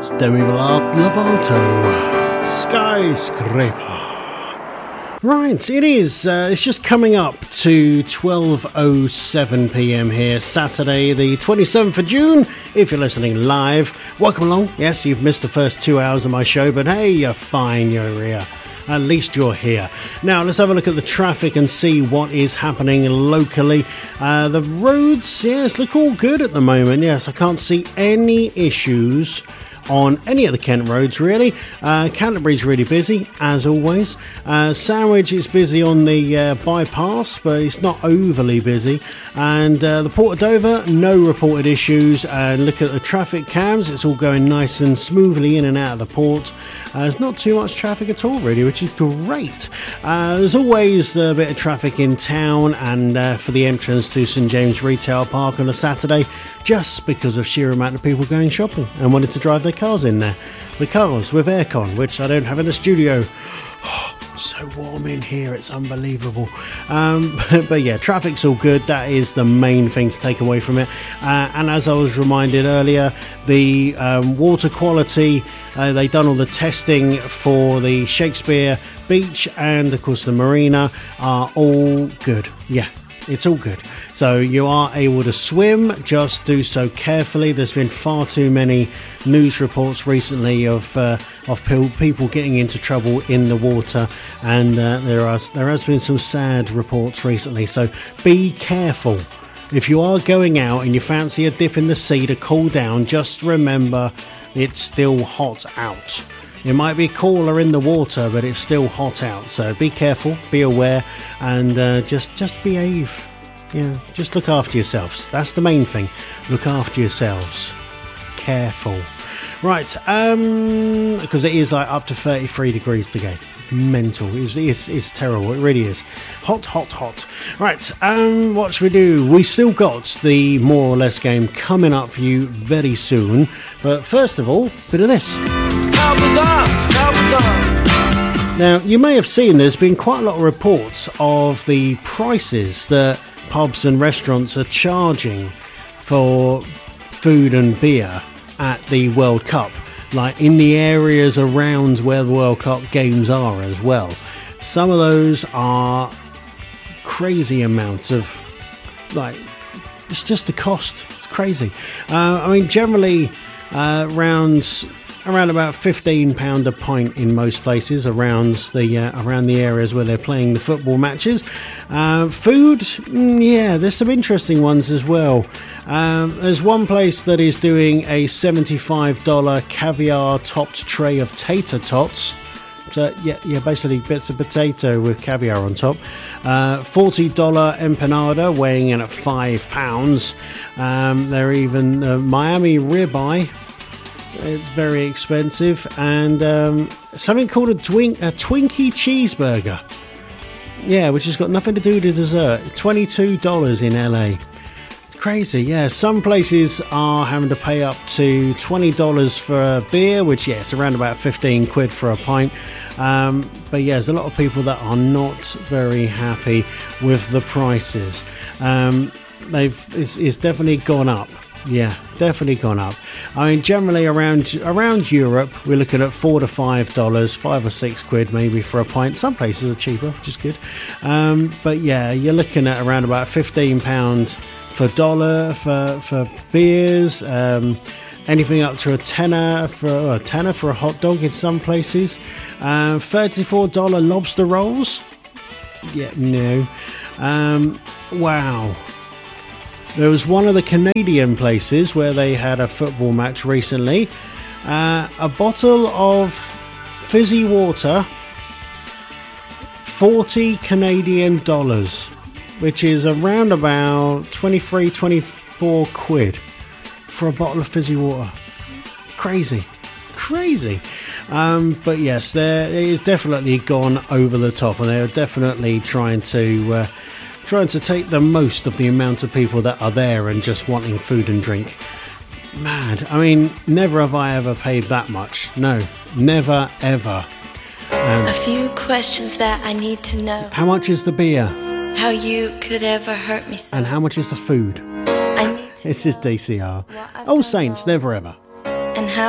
Demi Lovato, Skyscraper. Right, it is. It's just coming up to 12:07 p.m. here, Saturday, the 27th of June. If you're listening live, welcome along. Yes, you've missed the first 2 hours of my show, but hey, you're fine. You're here. At least you're here. Now, let's have a look at the traffic and see what is happening locally. The roads, yes, look all good at the moment. Yes, I can't see any issues on any of the Kent roads, really. Canterbury's really busy, as always. Sandwich is busy on the bypass, but it's not overly busy. And the Port of Dover, no reported issues. And look at the traffic cams, it's all going nice and smoothly in and out of the port. There's not too much traffic at all, really, which is great. There's always a bit of traffic in town and for the entrance to St James Retail Park on a Saturday, just because of sheer amount of people going shopping and wanting to drive their cars in there. The cars with aircon, which I don't have in the studio. So warm in here, it's unbelievable. But yeah, traffic's all good. That is the main thing to take away from it. And as I was reminded earlier, the water quality, they've done all the testing for the Shakespeare Beach and of course the marina are all good. Yeah, it's all good. So you are able to swim, just do so carefully. There's been far too many news reports recently of people getting into trouble in the water, and there has been some sad reports recently. So be careful. If you are going out and you fancy a dip in the sea to cool down, just remember it's still hot out. It might be cooler in the water, but it's still hot out. So be careful, be aware, and just behave. Yeah, just look after yourselves. That's the main thing. Look after yourselves. Careful. Right, because it is like up to 33 degrees today. Mental. It's terrible. It really is. Hot. Right, what should we do? We still got the More or Less game coming up for you very soon. But first of all, bit of this. Now, you may have seen there's been quite a lot of reports of the prices that pubs and restaurants are charging for food and beer at the World Cup, like in the areas around where the World Cup games are as well. Some of those are crazy amounts of, like, it's just the cost. It's crazy. I mean, generally around about £15 a pint in most places around the areas where they're playing the football matches. Food, yeah, there's some interesting ones as well. There's one place that is doing a $75 caviar topped tray of tater tots. So yeah, basically bits of potato with caviar on top. $40 empanada weighing in at £5. They're even Miami ribeye. It's very expensive, and something called a Twinkie cheeseburger. Yeah, which has got nothing to do with the dessert. It's $22 in LA. It's crazy. Yeah, some places are having to pay up to $20 for a beer, which it's around about 15 quid for a pint. But yeah, there's a lot of people that are not very happy with the prices. It's definitely gone up. Yeah, definitely gone up. I mean, generally around Europe, we're looking at $4 to $5, 5 or 6 quid maybe for a pint. Some places are cheaper, which is good. But yeah, you're looking at around about £15 for beers. Anything up to a tenner for a hot dog in some places. $34 lobster rolls. Yeah, no. Wow. There was one of the Canadian places where they had a football match recently. A bottle of fizzy water, $40 Canadian, which is around about 24 quid for a bottle of fizzy water. Crazy. But yes, it is definitely gone over the top, and they're definitely trying to take the most of the amount of people that are there and just wanting food and drink. Mad. I mean, never have I ever paid that much. No, never ever. A few questions that I need to know. How much is the beer? How you could ever hurt me so. And how much is the food? I need to This is DCR. All Saints, never ever.